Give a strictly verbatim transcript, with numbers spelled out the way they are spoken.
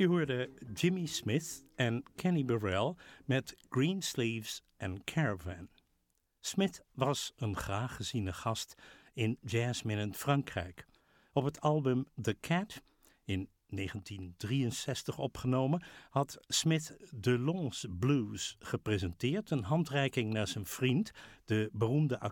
Je hoorde Jimmy Smith en Kenny Burrell met Greensleeves en Caravan. Smith was een graag geziene gast in jazzminnend Frankrijk. Op het album The Cat, in negentien drieënzestig opgenomen, had Smith de Lons Blues gepresenteerd, een handreiking naar zijn vriend, de beroemde